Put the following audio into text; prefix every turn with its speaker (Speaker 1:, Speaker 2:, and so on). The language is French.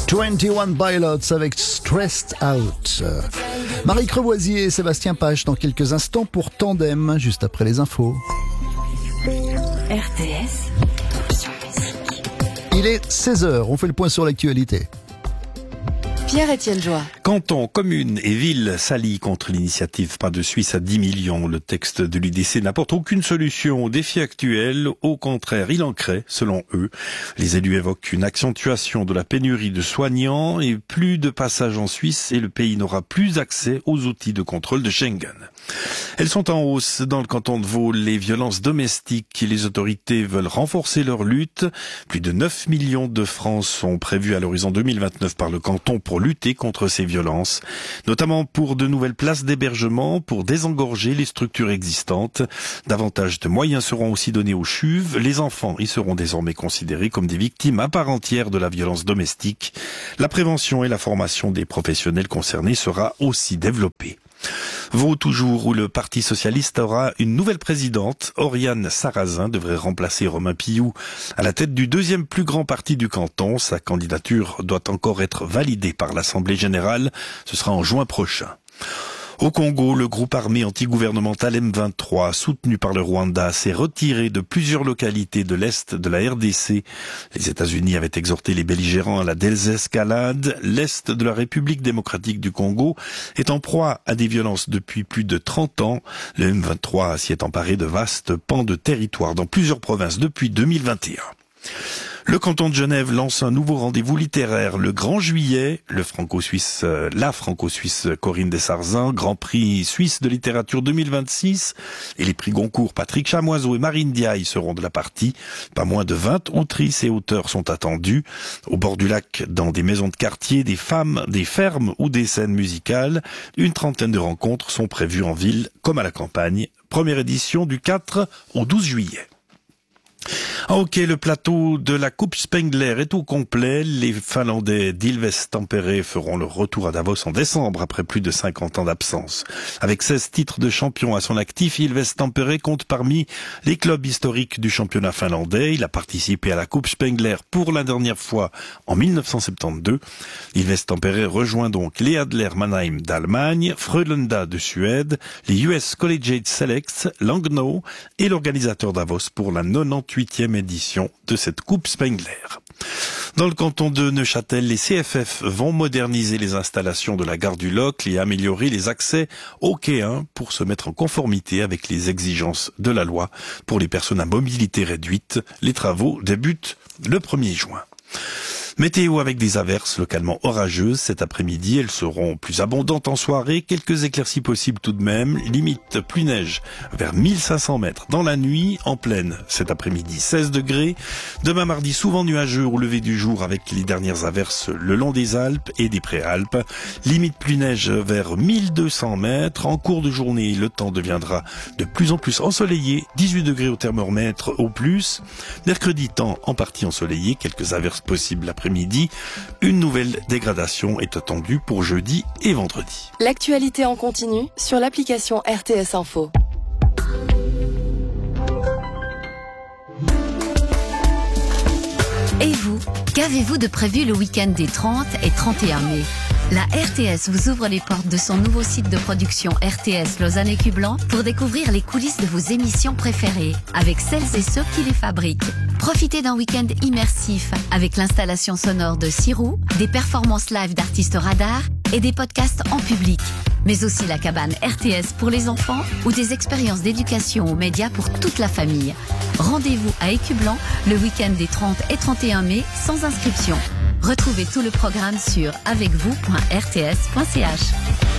Speaker 1: 21 Pilots avec Stressed Out. Marie Crevoisier et Sébastien Pache dans quelques instants pour Tandem, juste après les infos.
Speaker 2: RTS.
Speaker 1: Il est 16h, on fait le point sur l'actualité.
Speaker 3: Pierre-Étienne Joie.
Speaker 4: Cantons, communes et villes s'allient contre l'initiative Pas de Suisse à 10 millions. Le texte de l'UDC n'apporte aucune solution aux défis actuels. Au contraire, il en crée, selon eux. Les élus évoquent une accentuation de la pénurie de soignants et plus de passages en Suisse et le pays n'aura plus accès aux outils de contrôle de Schengen. Elles sont en hausse dans le canton de Vaud. Les violences domestiques et les autorités veulent renforcer leur lutte. Plus de 9 millions de francs sont prévus à l'horizon 2029 par le canton pour lutter contre ces violences, notamment pour de nouvelles places d'hébergement, pour désengorger les structures existantes. Davantage de moyens seront aussi donnés aux CHUV. Les enfants y seront désormais considérés comme des victimes à part entière de la violence domestique. La prévention et la formation des professionnels concernés sera aussi développée. Vaud toujours, où le Parti socialiste aura une nouvelle présidente. Oriane Sarrazin devrait remplacer Romain Pillou à la tête du deuxième plus grand parti du canton. Sa candidature doit encore être validée par l'Assemblée générale. Ce sera en juin prochain. Au Congo, le groupe armé antigouvernemental M23, soutenu par le Rwanda, s'est retiré de plusieurs localités de l'Est de la RDC. Les États-Unis avaient exhorté les belligérants à la désescalade. L'Est de la République démocratique du Congo est en proie à des violences depuis plus de 30 ans. Le M23 s'y est emparé de vastes pans de territoire dans plusieurs provinces depuis 2021. Le canton de Genève lance un nouveau rendez-vous littéraire le Grand Juillet. La franco-suisse Corinne Dessarzins, Grand Prix Suisse de littérature 2026 et les prix Goncourt Patrick Chamoiseau et Marine Diaye seront de la partie. Pas moins de 20 autrices et auteurs sont attendus. Au bord du lac, dans des maisons de quartier, des fermes ou des scènes musicales, une trentaine de rencontres sont prévues en ville comme à la campagne. Première édition du 4 au 12 juillet. En hockey, le plateau de la Coupe Spengler est au complet. Les Finlandais d'Ilves Tampere feront leur retour à Davos en décembre après plus de 50 ans d'absence. Avec 16 titres de champion à son actif, Ilves Tampere compte parmi les clubs historiques du championnat finlandais. Il a participé à la Coupe Spengler pour la dernière fois en 1972. Ilves Tampere rejoint donc les Adler Mannheim d'Allemagne, Frölunda de Suède, les US Collegiate Selects, Langnau et l'organisateur Davos pour la 98e édition de cette Coupe Spengler. Dans le canton de Neuchâtel, les CFF vont moderniser les installations de la gare du Locle et améliorer les accès au quai 1 pour se mettre en conformité avec les exigences de la loi pour les personnes à mobilité réduite. Les travaux débutent le 1er juin. Météo avec des averses localement orageuses cet après-midi. Elles seront plus abondantes en soirée. Quelques éclaircies possibles tout de même. Limite pluie-neige vers 1500 mètres dans la nuit. En pleine cet après-midi, 16 degrés. Demain mardi, souvent nuageux au lever du jour avec les dernières averses le long des Alpes et des Préalpes. Limite pluie-neige vers 1200 mètres. En cours de journée, le temps deviendra de plus en plus ensoleillé. 18 degrés au thermomètre au plus. Mercredi, temps en partie ensoleillé. Quelques averses possibles l'après-midi. Une nouvelle dégradation est attendue pour jeudi et vendredi.
Speaker 3: L'actualité en continu sur l'application RTS Info.
Speaker 2: Et vous, qu'avez-vous de prévu le week-end des 30 et 31 mai ? La RTS vous ouvre les portes de son nouveau site de production RTS Lausanne et Cublan pour découvrir les coulisses de vos émissions préférées avec celles et ceux qui les fabriquent. Profitez d'un week-end immersif avec l'installation sonore de Sirou, des performances live d'artistes radars et des podcasts en public. Mais aussi la cabane RTS pour les enfants ou des expériences d'éducation aux médias pour toute la famille. Rendez-vous à Écublan le week-end des 30 et 31 mai sans inscription. Retrouvez tout le programme sur avecvous.rts.ch.